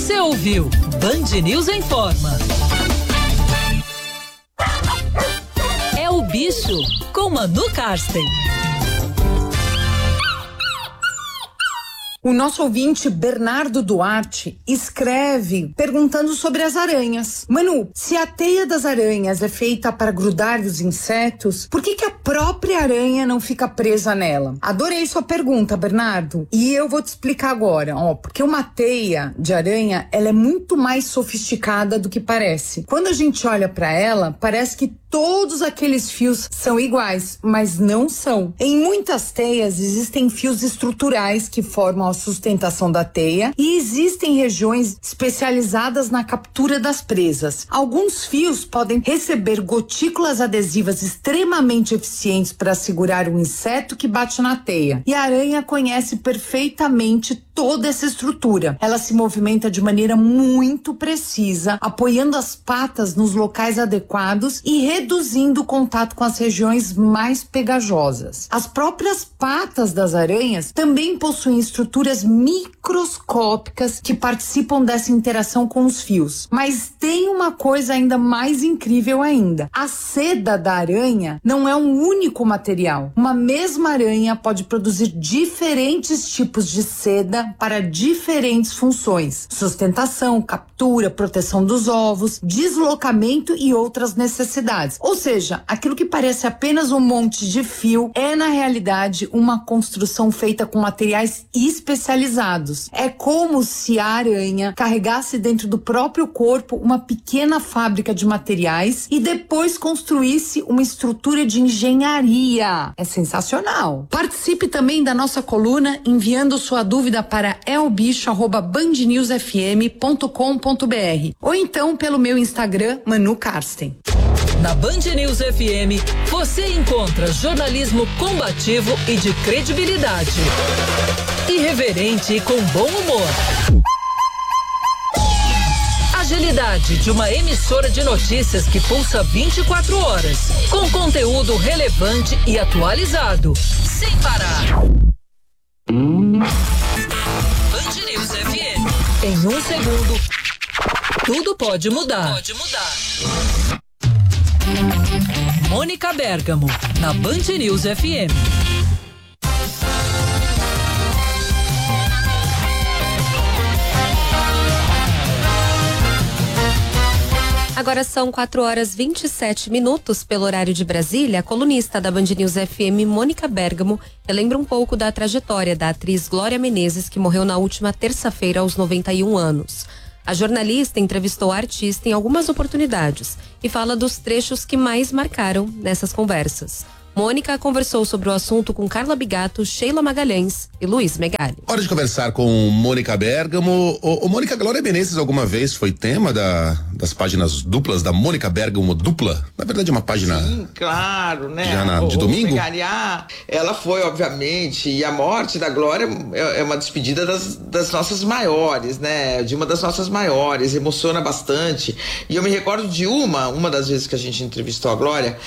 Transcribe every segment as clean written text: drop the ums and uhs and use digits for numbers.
Você ouviu Band News Informa. É o Bicho, com Manu Karsten. O nosso ouvinte Bernardo Duarte escreve perguntando sobre as aranhas. Manu, se a teia das aranhas é feita para grudar os insetos, por que a própria aranha não fica presa nela? Adorei sua pergunta, Bernardo. E eu vou te explicar agora, porque uma teia de aranha, ela é muito mais sofisticada do que parece. Quando a gente olha para ela, parece que todos aqueles fios são iguais, mas não são. Em muitas teias existem fios estruturais que formam a sustentação da teia e existem regiões especializadas na captura das presas. Alguns fios podem receber gotículas adesivas extremamente eficientes para segurar o inseto que bate na teia. E a aranha conhece perfeitamente toda essa estrutura. Ela se movimenta de maneira muito precisa, apoiando as patas nos locais adequados e reduzindo o contato com as regiões mais pegajosas. As próprias patas das aranhas também possuem estruturas microscópicas que participam dessa interação com os fios. Mas tem uma coisa ainda mais incrível ainda. A seda da aranha não é um único material. Uma mesma aranha pode produzir diferentes tipos de seda para diferentes funções: sustentação, captura, proteção dos ovos, deslocamento e outras necessidades. Ou seja, aquilo que parece apenas um monte de fio é na realidade uma construção feita com materiais especializados. É como se a aranha carregasse dentro do próprio corpo uma pequena fábrica de materiais e depois construísse uma estrutura de engenharia. É sensacional. Participe também da nossa coluna enviando sua dúvida para elbicho@bandnewsfm.com.br ou então pelo meu Instagram, Manu Karsten. Na Band News FM, você encontra jornalismo combativo e de credibilidade. Irreverente e com bom humor. Agilidade de uma emissora de notícias que pulsa 24 horas. Com conteúdo relevante e atualizado. Sem parar. Band News FM. Em um segundo, tudo pode mudar. Mônica Bergamo, na Band News FM. Agora são 4h27 pelo horário de Brasília. A colunista da Band News FM, Mônica Bergamo, relembra um pouco da trajetória da atriz Glória Menezes, que morreu na última terça-feira aos 91 anos. A jornalista entrevistou a artista em algumas oportunidades e fala dos trechos que mais marcaram nessas conversas. Mônica conversou sobre o assunto com Carla Bigato, Sheila Magalhães e Luiz Megali. Hora de conversar com Mônica Bergamo. Mônica, Glória Menezes alguma vez foi tema das páginas duplas da Mônica Bergamo dupla? Na verdade, uma página... Sim, claro, né? Já de domingo? Megali, ela foi, obviamente, e a morte da Glória é uma despedida das nossas maiores, né? De uma das nossas maiores, emociona bastante. E eu me recordo de uma das vezes que a gente entrevistou a Glória,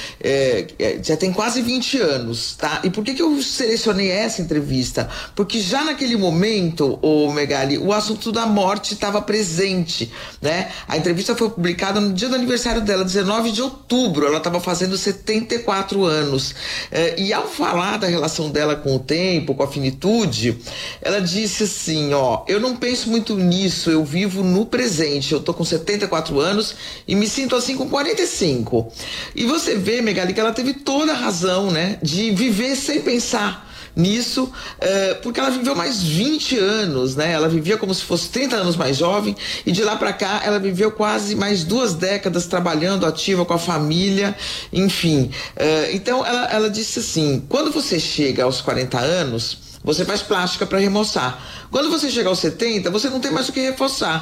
já tem quase 20 anos, tá? E por que eu selecionei essa entrevista? Porque já naquele momento, Megali, o assunto da morte estava presente, né? A entrevista foi publicada no dia do aniversário dela, 19 de outubro, ela estava fazendo 74 anos. E ao falar da relação dela com o tempo, com a finitude, ela disse assim, eu não penso muito nisso, eu vivo no presente, eu tô com 74 anos e me sinto assim com 45. E você vê, Megali, que ela teve toda a razão, né, de viver sem pensar nisso, porque ela viveu mais 20 anos, né? Ela vivia como se fosse 30 anos mais jovem e de lá para cá ela viveu quase mais 2 décadas trabalhando ativa com a família, enfim. Então ela disse assim, quando você chega aos 40 anos, você faz plástica para remoçar. Quando você chega aos 70, você não tem mais o que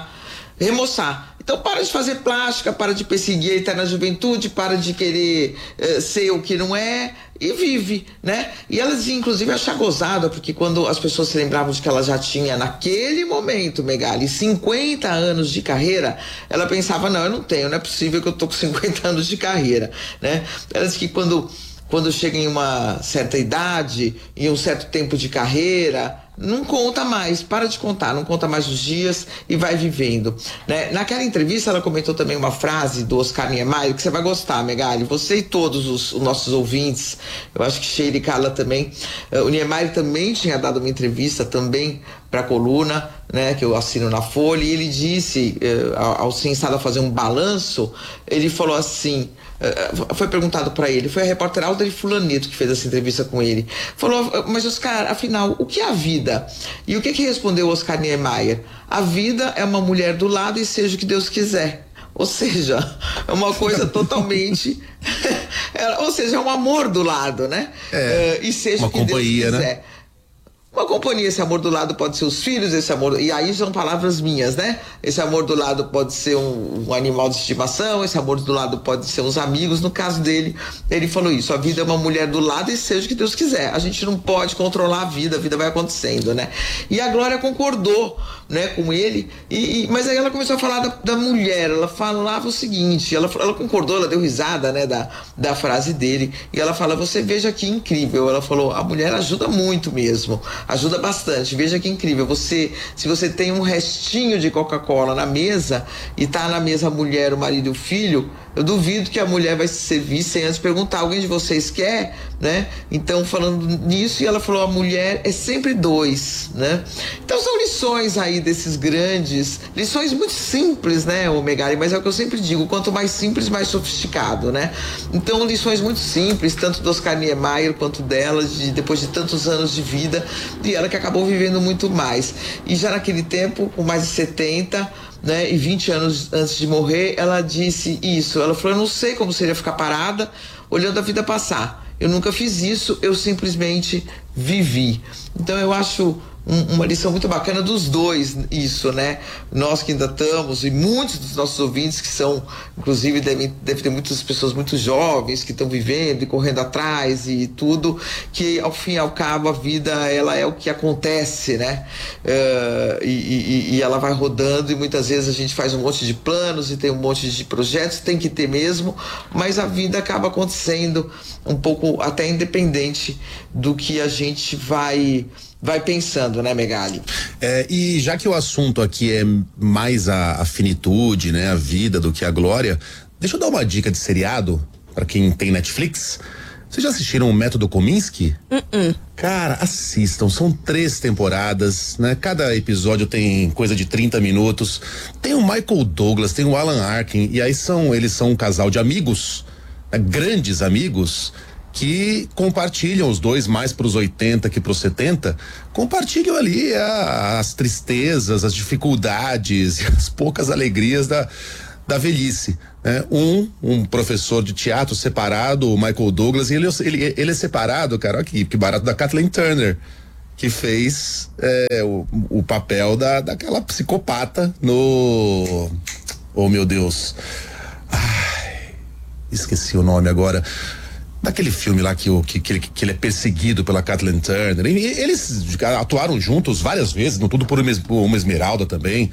remoçar. Então para de fazer plástica, para de perseguir a eterna juventude, para de querer ser o que não é e vive, né? E ela dizia, inclusive, achar gozada, porque quando as pessoas se lembravam de que ela já tinha, naquele momento, Megali, 50 anos de carreira, ela pensava, não, eu não tenho, não é possível que eu tô com 50 anos de carreira, né? Ela disse que quando chega em uma certa idade, em um certo tempo de carreira, não conta mais, para de contar, não conta mais os dias e vai vivendo, né? Naquela entrevista ela comentou também uma frase do Oscar Niemeyer que você vai gostar, Megali, você e todos os nossos ouvintes, eu acho que Sheila e Carla também. O Niemeyer também tinha dado uma entrevista também para a coluna, né, que eu assino na Folha, e ele disse, ao ser instado a fazer um balanço, ele falou assim, foi perguntado para ele, foi a repórter Alda Fulaneto que fez essa entrevista com ele, falou, mas Oscar, afinal, o que é a vida? E o que respondeu Oscar Niemeyer? A vida é uma mulher do lado e seja o que Deus quiser. Ou seja, é uma coisa totalmente... ou seja, é um amor do lado, né? E seja uma o que Deus quiser. Né? Uma companhia, esse amor do lado pode ser os filhos, esse amor, e aí são palavras minhas, né? Esse amor do lado pode ser um animal de estimação, esse amor do lado pode ser uns amigos. No caso dele, ele falou isso, a vida é uma mulher do lado e seja o que Deus quiser. A gente não pode controlar a vida vai acontecendo, né? E a Glória concordou, né, com ele, mas aí ela começou a falar da mulher, ela falava o seguinte, ela concordou, ela deu risada, né, da frase dele, e ela fala, você veja que incrível, ela falou, a mulher ajuda muito mesmo, ajuda bastante, veja que incrível, se você tem um restinho de Coca-Cola na mesa, e tá na mesa a mulher, o marido e o filho, eu duvido que a mulher vai se servir sem antes perguntar, alguém de vocês quer, né? Então, falando nisso, e ela falou, a mulher é sempre dois, né? Então, são lições aí desses grandes, lições muito simples, né, Megali, mas é o que eu sempre digo, quanto mais simples, mais sofisticado, né? Então, lições muito simples, tanto do Oscar Niemeyer quanto dela, depois de tantos anos de vida, e ela que acabou vivendo muito mais. E já naquele tempo, com mais de 70, né, e 20 anos antes de morrer, ela disse isso, ela falou, eu não sei como seria ficar parada olhando a vida passar, eu nunca fiz isso, eu simplesmente vivi. Então eu acho uma lição muito bacana dos dois, isso, né? Nós que ainda estamos, e muitos dos nossos ouvintes que são, inclusive deve ter muitas pessoas muito jovens que estão vivendo e correndo atrás e tudo, que ao fim e ao cabo a vida, ela é o que acontece, né? E ela vai rodando, e muitas vezes a gente faz um monte de planos e tem um monte de projetos, tem que ter mesmo, mas a vida acaba acontecendo um pouco até independente do que a gente vai pensando, né, Megali? E já que o assunto aqui é mais a finitude, né, a vida, do que a glória, deixa eu dar uma dica de seriado para quem tem Netflix. Vocês já assistiram o Método Kominsky? Cara, assistam, são 3 temporadas, né? Cada episódio tem coisa de 30 minutos. Tem o Michael Douglas, tem o Alan Arkin, e aí eles são um casal de amigos, né, grandes amigos, que compartilham, os dois mais pros 80 que pros 70, compartilham ali as tristezas, as dificuldades e as poucas alegrias da velhice, né? Um professor de teatro separado, o Michael Douglas, e ele é separado, cara, aqui, que barato, da Kathleen Turner, que fez o papel daquela psicopata no... Oh, meu Deus. Ai, esqueci o nome agora. Daquele filme lá que ele é perseguido pela Kathleen Turner. Eles atuaram juntos várias vezes, no Tudo por uma Esmeralda também.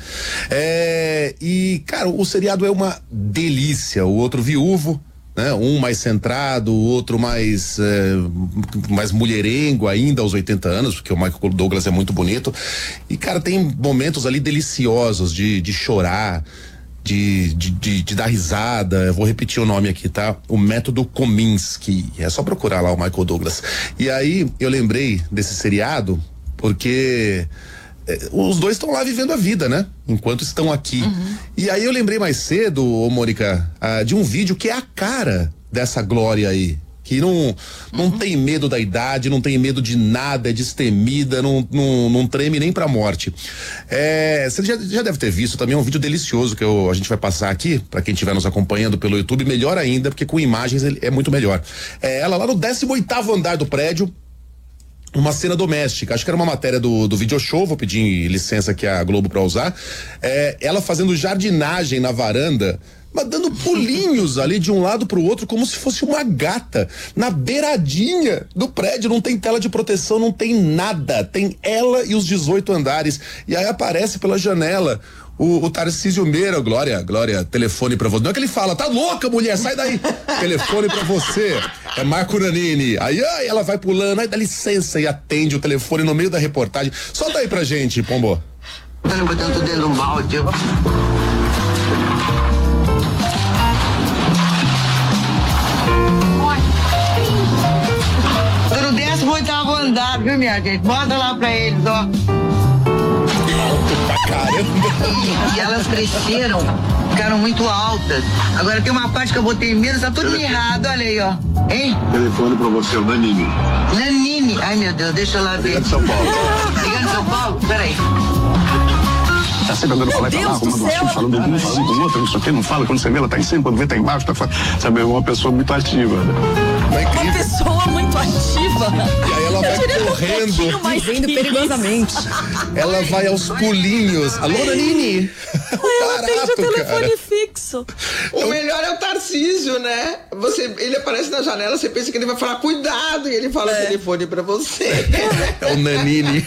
E, cara, o seriado é uma delícia. O outro viúvo, né? Um mais centrado, o outro mais mulherengo ainda aos 80 anos, porque o Michael Douglas é muito bonito. E, cara, tem momentos ali deliciosos de chorar, de dar risada. Eu vou repetir o nome aqui, tá? O Método Kominsky. É só procurar lá o Michael Douglas. E aí eu lembrei desse seriado porque os dois estão lá vivendo a vida, né? Enquanto estão aqui. E aí eu lembrei mais cedo, Mônica, de um vídeo que é a cara dessa Glória aí, que não tem medo da idade, não tem medo de nada, é destemida, não treme nem pra morte. Você já deve ter visto também um vídeo delicioso que a gente vai passar aqui, pra quem estiver nos acompanhando pelo YouTube, melhor ainda, porque com imagens é muito melhor. Ela lá no 18º andar do prédio, uma cena doméstica, acho que era uma matéria do Video Show, vou pedir licença aqui a Globo pra usar, ela fazendo jardinagem na varanda mas dando pulinhos ali de um lado pro outro, como se fosse uma gata, na beiradinha do prédio. Não tem tela de proteção, não tem nada, tem ela e os 18 andares, e aí aparece pela janela o Tarcísio Meira. Glória, telefone pra você. Não é que ele fala, tá louca, mulher, sai daí. Telefone pra você. É Marco Nanini. Aí ela vai pulando, aí dá licença e atende o telefone no meio da reportagem. Solta aí pra gente, Pombo. Tá botando tudo dentro de um balde. Tô no 18º andar, viu, minha gente? Bota lá pra eles, ó. Caramba. E elas cresceram, ficaram muito altas. Agora tem uma parte que eu botei menos, tá tudo errado, olha aí, ó. Hein? Telefone pra você, o Nanini. Nanini. Ai, meu Deus, deixa eu lá ver. Liga de São Paulo. Liga de São Paulo? Peraí. Tá sempre andando pra lá e pra lá, arrumando assunto, falando de um, falando do outro, não sei o que, não fala. Quando você vê, ela tá em cima, quando vê, tá embaixo, tá, sabe, é uma pessoa muito ativa, né? Uma pessoa muito ativa. E aí ela vai correndo, vivendo perigosamente. ela vai aos pulinhos. Alô, Nanini? Ela atende o telefone cara. fixo. O melhor é o Tarcísio, né? Ele aparece na janela, você pensa que ele vai falar cuidado, e ele fala o telefone pra você. É o Nanini.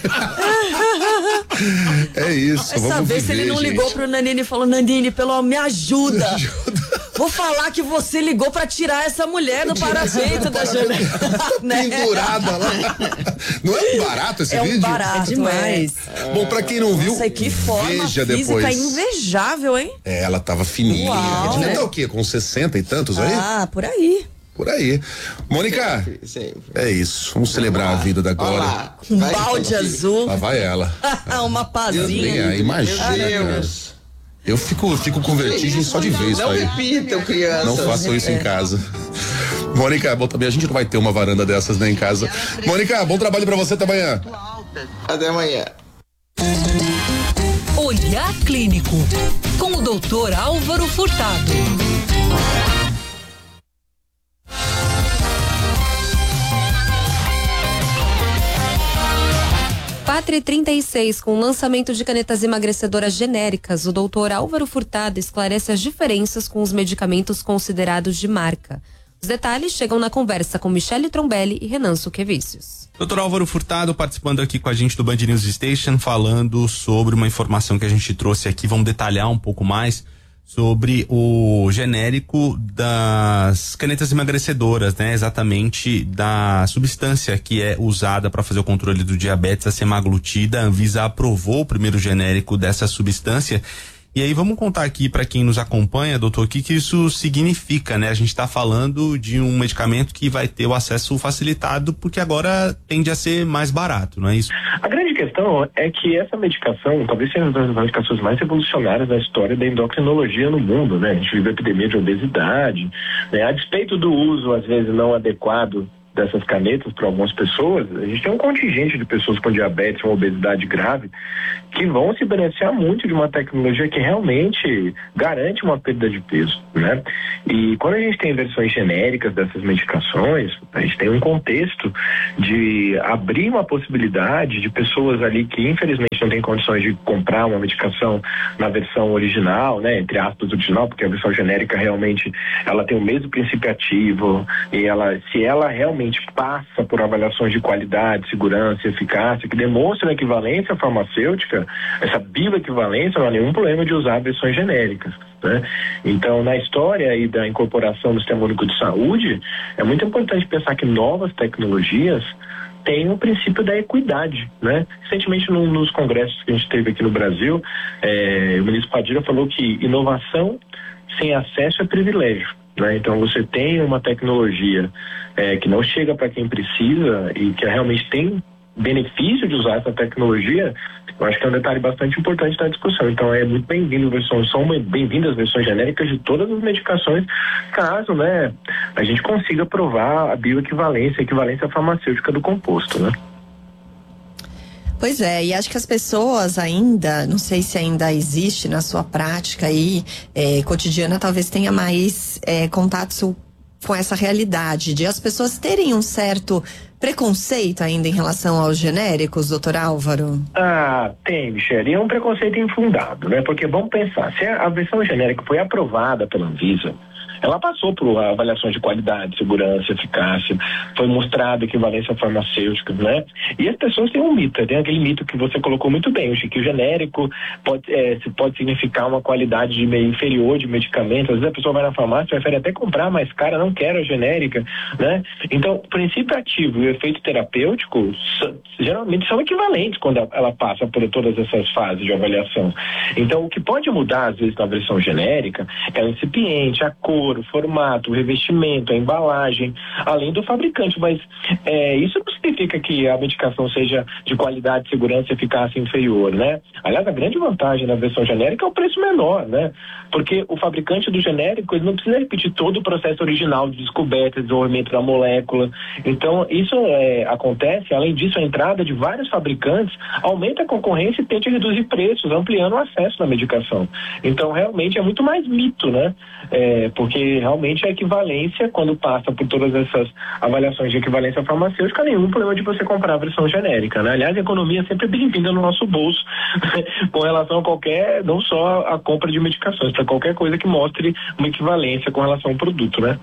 É isso, Essa vamos vez viver, ele não gente. ligou pro Nanini e falou, Nanini, pelo amor, me ajuda. Vou falar que você ligou pra tirar essa mulher do parapeito da janela. Pendurada lá. Não é barato esse vídeo? Barato, é demais. Bom, pra quem não viu, Nossa, que forma veja física depois. invejável, hein? É, ela tava fininha. Uau, Devia né? estar o quê? Com 60 e tantos aí? Ah, por aí. Por aí. Mônica, Sempre. é isso. Vamos celebrar a vida da Glória. Olá. Um balde azul. Lá vai ela. Uma pazinha. Imagina, Meu cara. Deus. Eu fico com vertigem só de ver isso Não aí. repitam, crianças. Não façam isso em casa. Mônica, bom, também a gente não vai ter uma varanda dessas, né, em casa. Mônica, bom trabalho pra você, até amanhã. Até amanhã. Olhar Clínico, com o Dr. Álvaro Furtado. 4h36, com o lançamento de canetas emagrecedoras genéricas, o doutor Álvaro Furtado esclarece as diferenças com os medicamentos considerados de marca. Os detalhes chegam na conversa com Michele Trombelli e Renan Suquevicius. Doutor Álvaro Furtado participando aqui com a gente do Band News Station, falando sobre uma informação que a gente trouxe aqui. Vamos detalhar um pouco mais sobre o genérico das canetas emagrecedoras, né? Exatamente da substância que é usada para fazer o controle do diabetes, a semaglutida. A Anvisa aprovou o primeiro genérico dessa substância. E aí vamos contar aqui para quem nos acompanha, doutor, o que isso significa, né? A gente está falando de um medicamento que vai ter o acesso facilitado porque agora tende a ser mais barato, não é isso? A grande questão é que essa medicação talvez seja uma das medicações mais revolucionárias da história da endocrinologia no mundo, né? A gente vive a epidemia de obesidade, né? A despeito do uso, às vezes, não adequado dessas canetas para algumas pessoas, a gente tem um contingente de pessoas com diabetes, uma obesidade grave, que vão se beneficiar muito de uma tecnologia que realmente garante uma perda de peso, né? E quando a gente tem versões genéricas dessas medicações, a gente tem um contexto de abrir uma possibilidade de pessoas ali que infelizmente não têm condições de comprar uma medicação na versão original, né? Entre aspas, original, porque a versão genérica realmente ela tem o mesmo princípio ativo e se ela realmente passa por avaliações de qualidade, segurança e eficácia que demonstram a equivalência farmacêutica, essa bioequivalência, não há nenhum problema de usar versões genéricas, né? Então, na história aí da incorporação do Sistema Único de Saúde, é muito importante pensar que novas tecnologias tem o princípio da equidade, né? Recentemente, nos congressos que a gente teve aqui no Brasil, o ministro Padilha falou que inovação sem acesso é privilégio, né? Então, você tem uma tecnologia que não chega para quem precisa e que realmente tem benefício de usar essa tecnologia. Eu acho que é um detalhe bastante importante da discussão. Então, é muito bem-vindo são bem-vindas as versões genéricas de todas as medicações, caso, né, a gente consiga provar a bioequivalência, a equivalência farmacêutica do composto, né? Pois é, e acho que as pessoas ainda, não sei se ainda existe na sua prática aí, cotidiana, talvez tenha mais contato com essa realidade de as pessoas terem um certo preconceito ainda em relação aos genéricos, doutor Álvaro? Tem, Michele, e é um preconceito infundado, né? Porque vamos pensar, se a versão genérica foi aprovada pela Anvisa, ela passou por avaliações de qualidade, segurança, eficácia, foi mostrada equivalência farmacêutica, né? E as pessoas têm um mito, tem aquele mito que você colocou muito bem, que o genérico pode significar uma qualidade inferior de medicamento. Às vezes a pessoa vai na farmácia, prefere até comprar mais cara, não quer a genérica, né? Então, o princípio ativo e o efeito terapêutico geralmente são equivalentes quando ela passa por todas essas fases de avaliação. Então, o que pode mudar, às vezes, na versão genérica é o recipiente, a cor, o formato, o revestimento, a embalagem, além do fabricante, mas isso não significa que a medicação seja de qualidade, segurança e eficácia inferior, né? Aliás, a grande vantagem da versão genérica é o preço menor, né? Porque o fabricante do genérico, ele não precisa repetir todo o processo original de descoberta, desenvolvimento da molécula. Então, isso acontece, além disso, a entrada de vários fabricantes aumenta a concorrência e tende a reduzir preços, ampliando o acesso à medicação. Então, realmente, é muito mais mito, né? Porque realmente a equivalência, quando passa por todas essas avaliações de equivalência farmacêutica, nenhum problema de você comprar a versão genérica, né? Aliás, a economia é sempre bem-vinda no nosso bolso com relação a qualquer, não só a compra de medicações, para qualquer coisa que mostre uma equivalência com relação ao produto, né?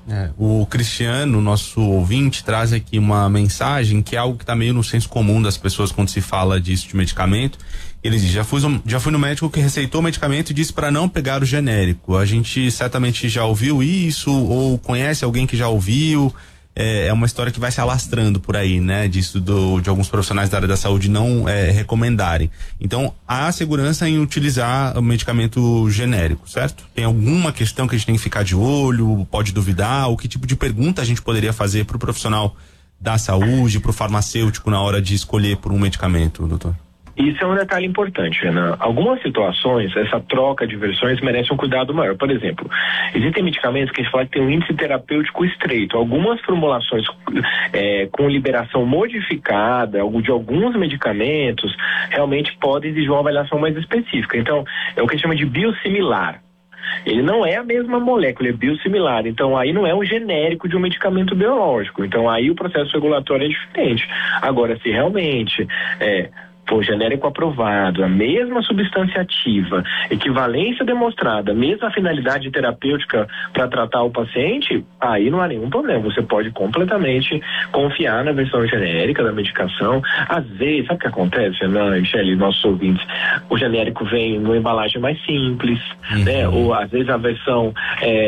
O Cristiano, nosso ouvinte, traz aqui uma mensagem que é algo que está meio no senso comum das pessoas quando se fala disso de medicamento. Ele diz, já fui no médico que receitou o medicamento e disse para não pegar o genérico. A gente certamente já ouviu isso ou conhece alguém que já ouviu. É uma história que vai se alastrando por aí, né? Disso de alguns profissionais da área da saúde não recomendarem. Então, há segurança em utilizar o medicamento genérico, certo? Tem alguma questão que a gente tem que ficar de olho, pode duvidar? Ou que tipo de pergunta a gente poderia fazer para o profissional da saúde, para o farmacêutico na hora de escolher por um medicamento, doutor? Isso é um detalhe importante, Renan. Algumas situações, essa troca de versões merece um cuidado maior. Por exemplo, existem medicamentos que a gente fala que tem um índice terapêutico estreito. Algumas formulações com liberação modificada de alguns medicamentos realmente podem exigir uma avaliação mais específica. Então, é o que a gente chama de biosimilar. Ele não é a mesma molécula, é biosimilar. Então, aí não é um genérico de um medicamento biológico. Então, aí o processo regulatório é diferente. Agora, se realmente for genérico aprovado, a mesma substância ativa, equivalência demonstrada, mesma finalidade terapêutica para tratar o paciente, aí não há nenhum problema. Você pode completamente confiar na versão genérica da medicação. Às vezes, sabe o que acontece, Renan, Michele, nossos ouvintes? O genérico vem numa embalagem mais simples, né? Ou às vezes a versão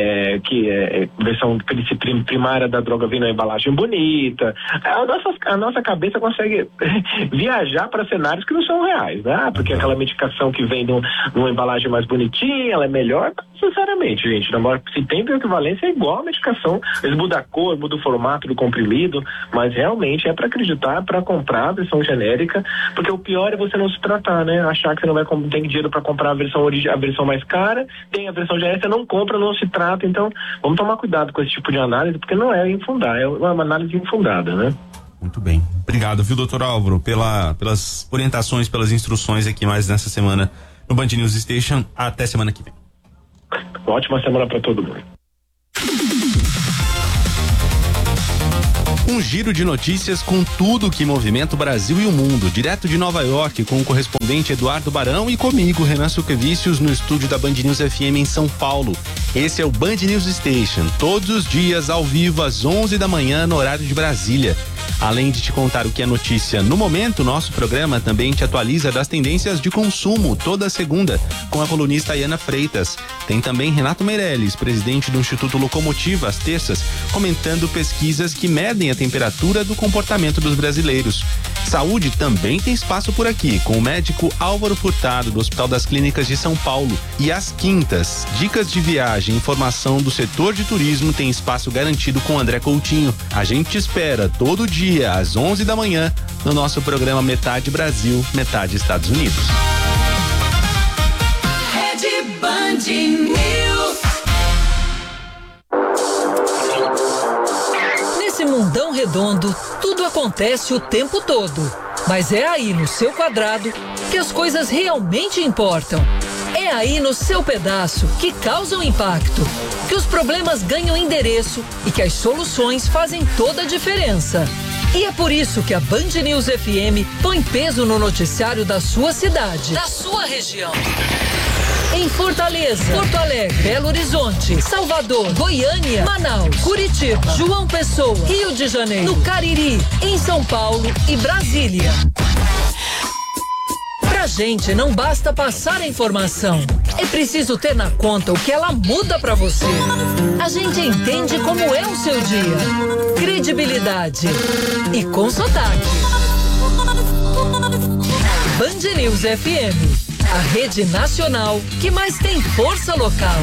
versão primária da droga vem numa embalagem bonita. A nossa cabeça consegue viajar para cenários que não são reais, né? Porque aquela medicação que vem numa embalagem mais bonitinha, ela é melhor, sinceramente, gente, se tem bioequivalência é igual a medicação, eles mudam a cor, mudam o formato do comprimido, mas realmente é para acreditar, para comprar a versão genérica, porque o pior é você não se tratar, né? Achar que você não vai ter dinheiro para comprar a versão mais cara, tem a versão genérica, não compra, não se trata. Então, vamos tomar cuidado com esse tipo de análise, porque não é infundada, é uma análise infundada, né? Muito bem. Obrigado, viu, doutor Álvaro, pelas orientações, pelas instruções aqui mais nessa semana no Band News Station. Até semana que vem. Ótima semana para todo mundo. Um giro de notícias com tudo que movimenta o Brasil e o mundo, direto de Nova York, com o correspondente Eduardo Barão e comigo, Renan Suquevicius, no estúdio da Band News FM em São Paulo. Esse é o Band News Station, todos os dias ao vivo às 11 da manhã no horário de Brasília. Além de te contar o que é notícia no momento, nosso programa também te atualiza das tendências de consumo toda segunda, com a colunista Ayana Freitas. Tem também Renato Meirelles, presidente do Instituto Locomotiva, às terças, comentando pesquisas que medem a temperatura do comportamento dos brasileiros. Saúde também tem espaço por aqui, com o médico Álvaro Furtado, do Hospital das Clínicas de São Paulo. E às quintas, dicas de viagem e informação do setor de turismo tem espaço garantido com André Coutinho. A gente te espera todo dia, às 11 da manhã, no nosso programa Metade Brasil, Metade Estados Unidos. Rede Band News. Nesse mundão redondo, tudo acontece o tempo todo. Mas é aí no seu quadrado que as coisas realmente importam. É aí no seu pedaço que causam impacto, que os problemas ganham endereço e que as soluções fazem toda a diferença. E é por isso que a Band News FM põe peso no noticiário da sua cidade, da sua região. Em Fortaleza, Porto Alegre, Belo Horizonte, Salvador, Goiânia, Manaus, Curitiba, João Pessoa, Rio de Janeiro, no Cariri, em São Paulo e Brasília. Pra gente não basta passar a informação, é preciso ter na conta o que ela muda pra você. A gente entende como é o seu dia. Credibilidade e com sotaque. Band News FM. A rede nacional que mais tem força local.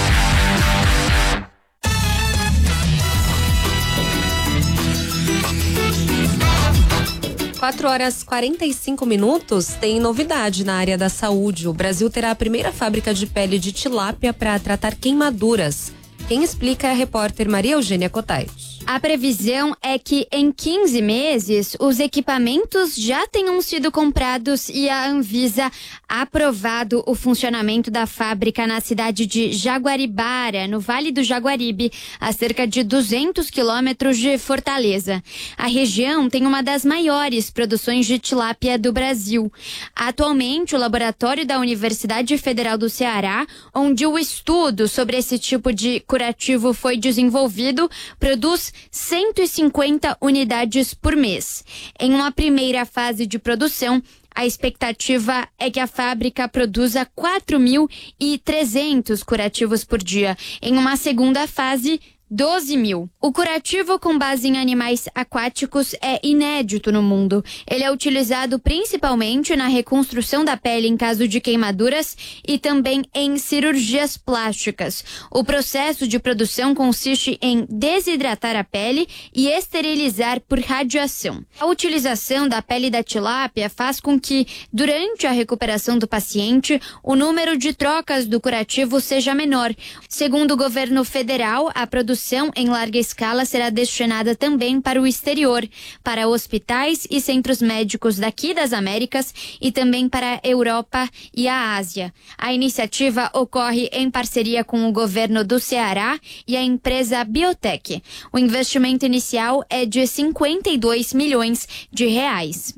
4h45. Tem novidade na área da saúde. O Brasil terá a primeira fábrica de pele de tilápia para tratar queimaduras. Quem explica é a repórter Maria Eugênia Cotais. A previsão é que em 15 meses os equipamentos já tenham sido comprados e a Anvisa aprovado o funcionamento da fábrica na cidade de Jaguaribara, no Vale do Jaguaribe, a cerca de 200 quilômetros de Fortaleza. A região tem uma das maiores produções de tilápia do Brasil. Atualmente, o laboratório da Universidade Federal do Ceará, onde o estudo sobre esse tipo de curativo foi desenvolvido, produz 150 unidades por mês. Em uma primeira fase de produção, a expectativa é que a fábrica produza 4.300 curativos por dia. Em uma segunda fase, 12.000. O curativo com base em animais aquáticos é inédito no mundo. Ele é utilizado principalmente na reconstrução da pele em caso de queimaduras e também em cirurgias plásticas. O processo de produção consiste em desidratar a pele e esterilizar por radiação. A utilização da pele da tilápia faz com que, durante a recuperação do paciente, o número de trocas do curativo seja menor. Segundo o governo federal, a produção em larga escala será destinada também para o exterior, para hospitais e centros médicos daqui das Américas e também para a Europa e a Ásia. A iniciativa ocorre em parceria com o governo do Ceará e a empresa Biotech. O investimento inicial é de 52 milhões de reais.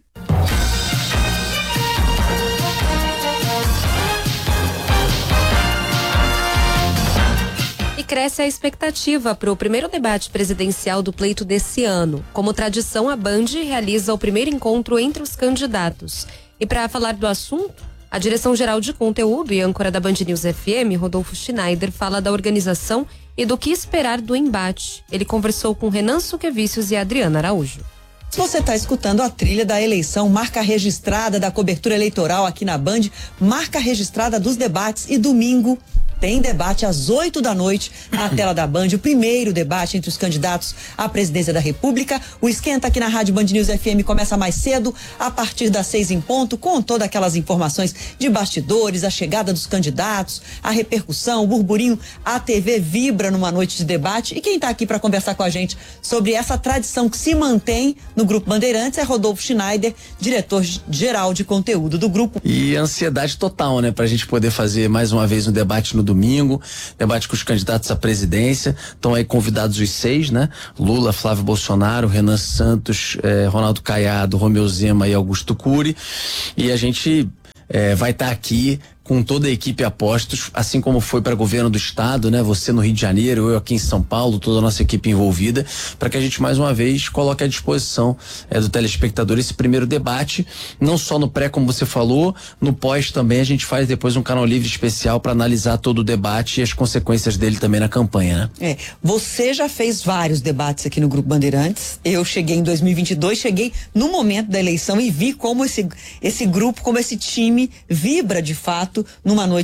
Cresce a expectativa para o primeiro debate presidencial do pleito desse ano. Como tradição, a Band realiza o primeiro encontro entre os candidatos. E para falar do assunto, a direção-geral de conteúdo e âncora da Band News FM, Rodolfo Schneider, fala da organização e do que esperar do embate. Ele conversou com Renan Suquevicius e Adriana Araújo. Você está escutando a trilha da eleição, marca registrada da cobertura eleitoral aqui na Band, marca registrada dos debates, e domingo tem debate às 8 da noite na tela da Band, o primeiro debate entre os candidatos à presidência da República. O esquenta aqui na Rádio Band News FM começa mais cedo, a partir das 6 em ponto, com todas aquelas informações de bastidores, a chegada dos candidatos, a repercussão, o burburinho. A TV vibra numa noite de debate, e quem está aqui para conversar com a gente sobre essa tradição que se mantém no Grupo Bandeirantes é Rodolfo Schneider, diretor-geral de conteúdo do grupo. E ansiedade total, né, pra gente poder fazer mais uma vez um debate no domingo, debate com os candidatos à presidência. Estão aí convidados os 6, né? Lula, Flávio Bolsonaro, Renan Santos, Ronaldo Caiado, Romeu Zema e Augusto Cury. E a gente vai estar aqui com toda a equipe Apostos, assim como foi para governo do estado, né? Você no Rio de Janeiro, eu aqui em São Paulo, toda a nossa equipe envolvida, para que a gente mais uma vez coloque à disposição do telespectador esse primeiro debate, não só no pré, como você falou, no pós também. A gente faz depois um canal livre especial para analisar todo o debate e as consequências dele também na campanha, né? Você já fez vários debates aqui no Grupo Bandeirantes. Eu cheguei em 2022, cheguei no momento da eleição e vi como esse grupo, como esse time vibra de fato numa noite